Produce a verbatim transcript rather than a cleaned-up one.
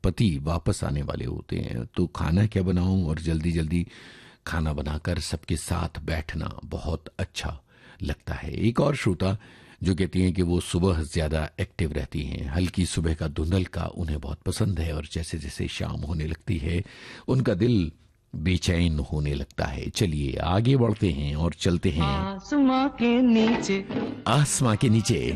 पति वापस आने वाले होते हैं, तो खाना क्या बनाऊं और जल्दी जल्दी खाना बनाकर सबके साथ बैठना बहुत अच्छा लगता है। एक और श्रोता जो कहती हैं कि वो सुबह ज्यादा एक्टिव रहती हैं, हल्की सुबह का धुंधल का उन्हें बहुत पसंद है, और जैसे जैसे शाम होने लगती है उनका दिल बेचैन होने लगता है। चलिए आगे बढ़ते हैं और चलते हैं आसमां के नीचे, आसमां के नीचे।